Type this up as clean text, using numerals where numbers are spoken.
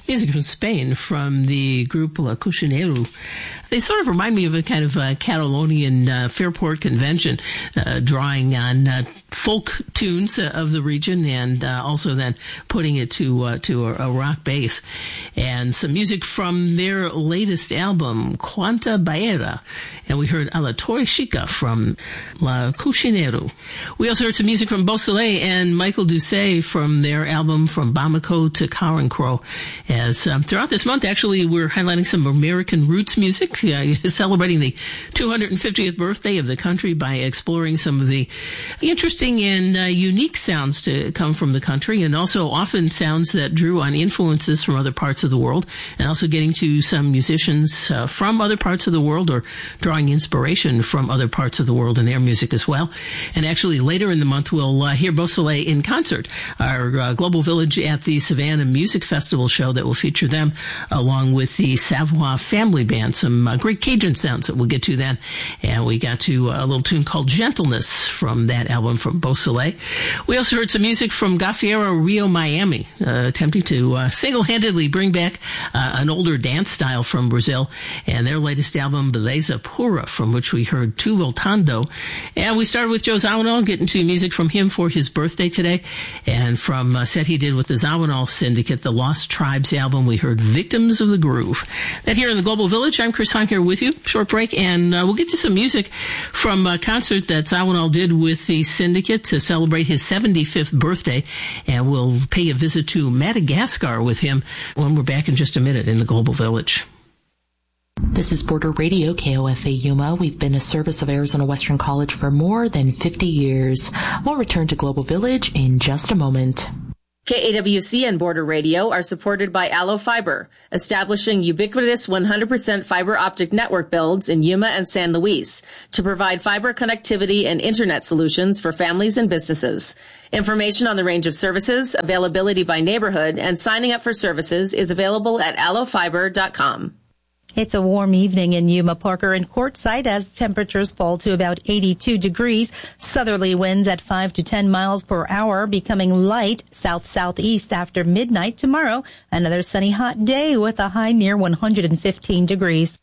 Music from Spain from the group La Cucinero. They sort of remind me of a kind of Catalonian Fairport convention, drawing on folk tunes of the region and also then putting it to a rock bass. And some music from their latest album, Quanta Baera. And we heard A la Torre Chica from La Cucinero. We also heard some music from Beausoleil and Michael Doucet from their album From Bamako to Carencro. As throughout this month, actually, we're highlighting some American roots music, celebrating the 250th birthday of the country by exploring some of the interesting and unique sounds to come from the country, and also often sounds that drew on influences from other parts of the world, and also getting to some musicians from other parts of the world or drawing inspiration from other parts of the world in their music as well. And actually, later in the month, we'll hear Beausoleil in concert, our Global Village at the Savannah Music Festival show that will feature them, along with the Savoie Family Band, some great Cajun sounds that we'll get to then. And we got to a little tune called Gentleness from that album from Beausoleil. We also heard some music from Gafieira Rio Miami, attempting to single-handedly bring back an older dance style from Brazil, and their latest album, Beleza Pura, from which we heard Tu Voltando. And we started with Joe Zawinul, getting to music from him for his birthday today. And from a set he did with the Zawinul Syndicate, the Lost Tribes album, we heard Victims of the Groove. That here in the Global Village, I'm Chris Hahn here with you. Short break, and we'll get to some music from a concert that Zawinul did with the Syndicate to celebrate his 75th birthday. And we'll pay a visit to Madagascar with him when we're back in just a minute in the Global Village. This is Border Radio, KOFA Yuma. We've been a service of Arizona Western College for more than 50 years. We'll return to Global Village in just a moment. KAWC and Border Radio are supported by Allo Fiber, establishing ubiquitous 100% fiber optic network builds in Yuma and San Luis to provide fiber connectivity and internet solutions for families and businesses. Information on the range of services, availability by neighborhood, and signing up for services is available at allofiber.com. It's a warm evening in Yuma, Parker, and Quartzsite as temperatures fall to about 82 degrees. Southerly winds at 5 to 10 miles per hour, becoming light south-southeast after midnight tomorrow. Another sunny hot day with a high near 115 degrees.